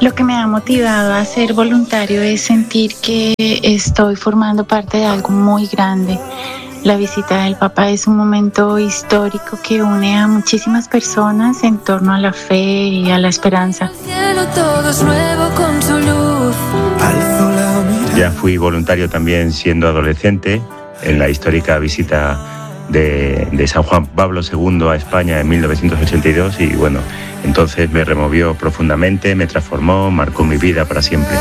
Lo que me ha motivado a ser voluntario es sentir que estoy formando parte de algo muy grande. La visita del Papa es un momento histórico que une a muchísimas personas en torno a la fe y a la esperanza. Ya fui voluntario también siendo adolescente en la histórica visita de San Juan Pablo II a España en 1982 y bueno, entonces me removió profundamente, me transformó, marcó mi vida para siempre.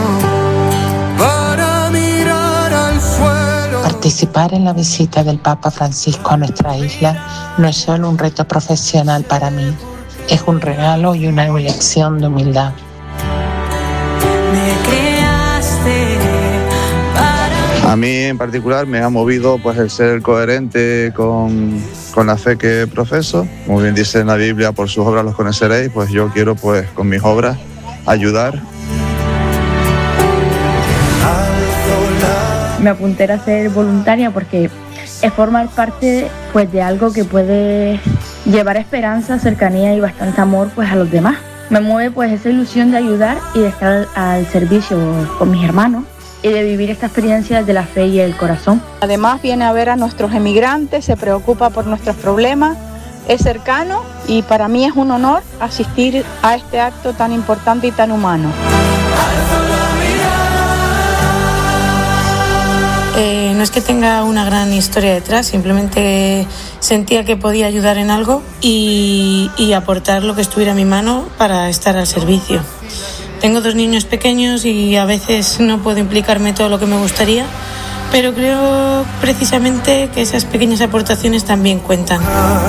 Participar en la visita del Papa Francisco a nuestra isla no es solo un reto profesional para mí, es un regalo y una elección de humildad. A mí en particular me ha movido pues el ser coherente con la fe que profeso. Como bien dice en la Biblia, por sus obras los conoceréis, pues yo quiero pues con mis obras ayudar. Me apunté a ser voluntaria porque es formar parte pues de algo que puede llevar esperanza, cercanía y bastante amor pues a los demás. Me mueve pues esa ilusión de ayudar y de estar al servicio con mis hermanos y de vivir esta experiencia de la fe y el corazón. Además viene a ver a nuestros emigrantes, se preocupa por nuestros problemas, es cercano y para mí es un honor asistir a este acto tan importante y tan humano. No es que tenga una gran historia detrás, simplemente sentía que podía ayudar en algo y aportar lo que estuviera a mi mano para estar al servicio. Tengo 2 niños pequeños y a veces no puedo implicarme todo lo que me gustaría, pero creo precisamente que esas pequeñas aportaciones también cuentan.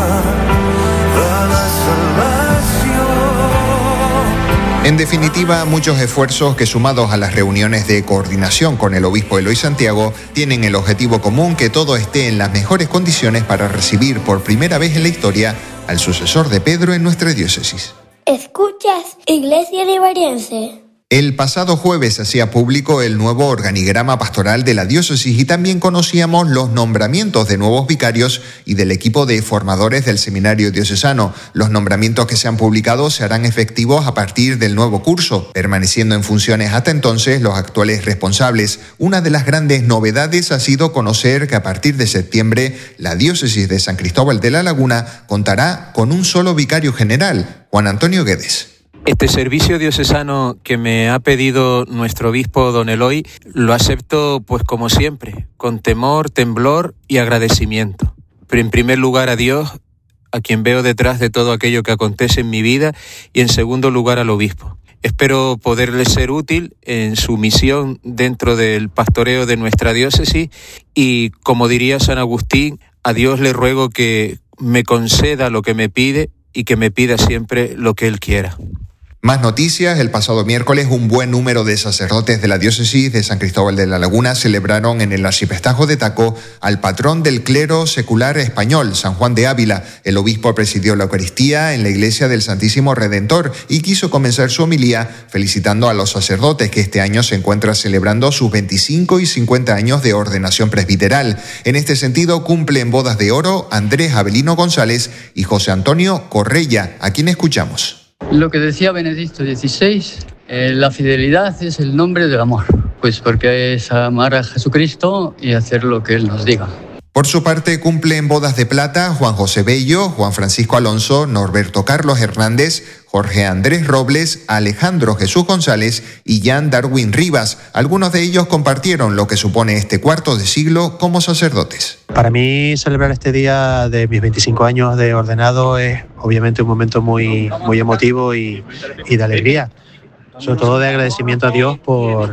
En definitiva, muchos esfuerzos que sumados a las reuniones de coordinación con el obispo Eloy Santiago tienen el objetivo común que todo esté en las mejores condiciones para recibir por primera vez en la historia al sucesor de Pedro en nuestra diócesis. ¿Escuchas, Iglesia Liberiense? El pasado jueves se hacía público el nuevo organigrama pastoral de la diócesis y también conocíamos los nombramientos de nuevos vicarios y del equipo de formadores del seminario diocesano. Los nombramientos que se han publicado se harán efectivos a partir del nuevo curso, permaneciendo en funciones hasta entonces los actuales responsables. Una de las grandes novedades ha sido conocer que a partir de septiembre la diócesis de San Cristóbal de la Laguna contará con un solo vicario general, Juan Antonio Guedes. Este servicio diocesano que me ha pedido nuestro obispo don Eloy lo acepto pues como siempre, con temor, temblor y agradecimiento. Pero en primer lugar a Dios, a quien veo detrás de todo aquello que acontece en mi vida, y en segundo lugar al obispo. Espero poderle ser útil en su misión dentro del pastoreo de nuestra diócesis y, como diría San Agustín, a Dios le ruego que me conceda lo que me pide y que me pida siempre lo que Él quiera. Más noticias. El pasado miércoles un buen número de sacerdotes de la diócesis de San Cristóbal de la Laguna celebraron en el arciprestajo de Taco al patrón del clero secular español, San Juan de Ávila. El obispo presidió la Eucaristía en la iglesia del Santísimo Redentor y quiso comenzar su homilía felicitando a los sacerdotes que este año se encuentran celebrando sus 25 y 50 años de ordenación presbiteral. En este sentido cumplen bodas de oro Andrés Avelino González y José Antonio Correia, a quien escuchamos. Lo que decía Benedicto XVI, la fidelidad es el nombre del amor, pues porque es amar a Jesucristo y hacer lo que Él nos diga. Por su parte, cumplen bodas de plata Juan José Bello, Juan Francisco Alonso, Norberto Carlos Hernández, Jorge Andrés Robles, Alejandro Jesús González y Jan Darwin Rivas. Algunos de ellos compartieron lo que supone este cuarto de siglo como sacerdotes. Para mí, celebrar este día de mis 25 años de ordenado es obviamente un momento muy emotivo y de alegría. Sobre todo de agradecimiento a Dios por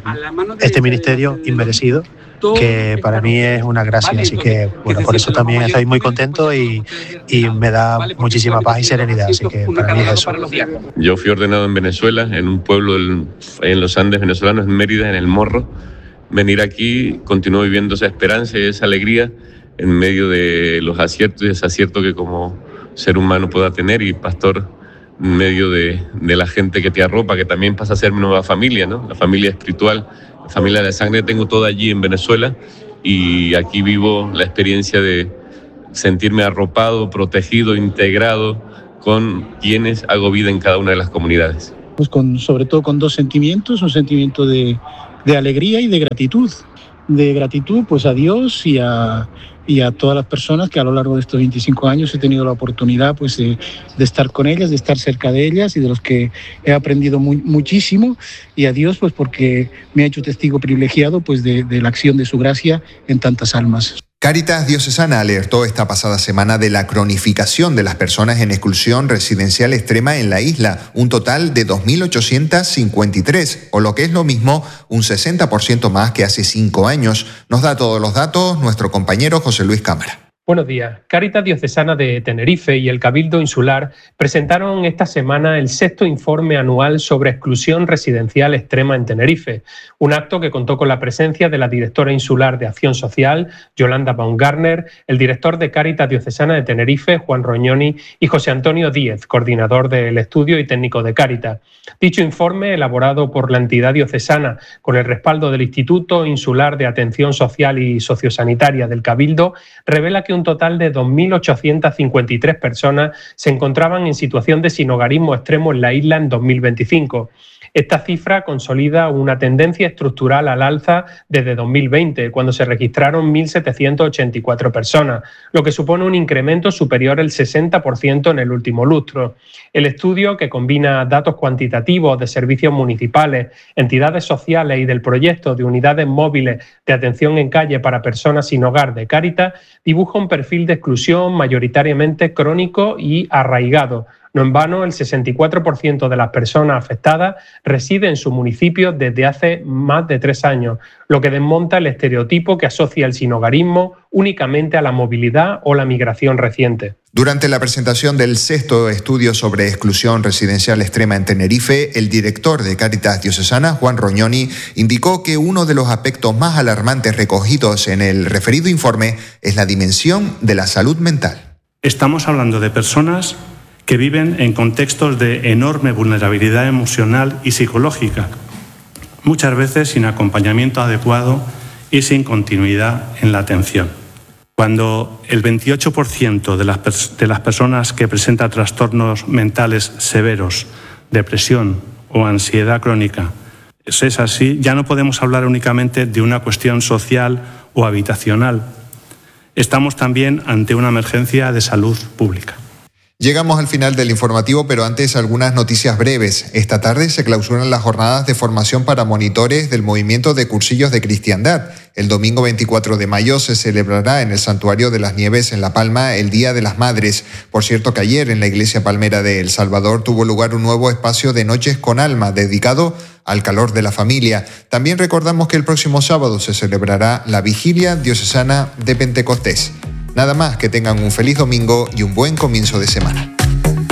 este ministerio inmerecido, que para mí es una gracia, así que bueno, por eso también estoy muy contento y me da muchísima paz y serenidad, así que para mí es eso. Yo fui ordenado en Venezuela, en un pueblo en los Andes venezolanos, en Mérida, en El Morro. Venir aquí, continúo viviendo esa esperanza y esa alegría en medio de los aciertos y desaciertos que como ser humano pueda tener, y pastor en medio de la gente que te arropa, que también pasa a ser mi nueva familia, ¿no? La familia espiritual, la familia de sangre, tengo toda allí en Venezuela, y aquí vivo la experiencia de sentirme arropado, protegido, integrado con quienes hago vida en cada una de las comunidades. pues sobre todo con dos sentimientos, un sentimiento de alegría y de gratitud. De gratitud pues a Dios y a todas las personas que a lo largo de estos 25 años he tenido la oportunidad pues de estar con ellas, de estar cerca de ellas y de los que he aprendido muchísimo, y a Dios pues porque me ha hecho testigo privilegiado pues de la acción de su gracia en tantas almas. Cáritas Diocesana alertó esta pasada semana de la cronificación de las personas en exclusión residencial extrema en la isla, un total de 2.853, o lo que es lo mismo, un 60% más que hace 5 años. Nos da todos los datos nuestro compañero José Luis Cámara. Buenos días. Cáritas Diocesana de Tenerife y el Cabildo Insular presentaron esta semana el 6º informe anual sobre exclusión residencial extrema en Tenerife, un acto que contó con la presencia de la directora insular de Acción Social, Yolanda Baumgartner, el director de Cáritas Diocesana de Tenerife, Juan Rognoni, y José Antonio Díez, coordinador del estudio y técnico de Cáritas. Dicho informe, elaborado por la entidad diocesana con el respaldo del Instituto Insular de Atención Social y Sociosanitaria del Cabildo, revela que un total de 2.853 personas se encontraban en situación de sinhogarismo extremo en la isla en 2025. Esta cifra consolida una tendencia estructural al alza desde 2020, cuando se registraron 1.784 personas, lo que supone un incremento superior al 60% en el último lustro. El estudio, que combina datos cuantitativos de servicios municipales, entidades sociales y del proyecto de unidades móviles de atención en calle para personas sin hogar de Cáritas, dibuja un perfil de exclusión mayoritariamente crónico y arraigado. No en vano, el 64% de las personas afectadas reside en su municipio desde hace más de 3 años, lo que desmonta el estereotipo que asocia el sinhogarismo únicamente a la movilidad o la migración reciente. Durante la presentación del 6º estudio sobre exclusión residencial extrema en Tenerife, el director de Cáritas Diocesana, Juan Rognoni, indicó que uno de los aspectos más alarmantes recogidos en el referido informe es la dimensión de la salud mental. Estamos hablando de personas que viven en contextos de enorme vulnerabilidad emocional y psicológica, muchas veces sin acompañamiento adecuado y sin continuidad en la atención. Cuando el 28% de las personas que presentan trastornos mentales severos, depresión o ansiedad crónica, es así, ya no podemos hablar únicamente de una cuestión social o habitacional. Estamos también ante una emergencia de salud pública. Llegamos al final del informativo, pero antes algunas noticias breves. Esta tarde se clausuran las jornadas de formación para monitores del movimiento de cursillos de cristiandad. El domingo 24 de mayo se celebrará en el Santuario de las Nieves en La Palma el Día de las Madres. Por cierto que ayer en la Iglesia Palmera de El Salvador tuvo lugar un nuevo espacio de Noches con Alma dedicado al calor de la familia. También recordamos que el próximo sábado se celebrará la Vigilia Diocesana de Pentecostés. Nada más, que tengan un feliz domingo y un buen comienzo de semana.